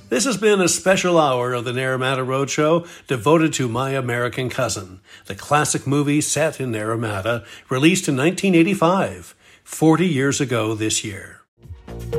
This has been a special hour of the Naramata Roadshow devoted to My American Cousin, the classic movie set in Naramata, released in 1985, 40 years ago this year.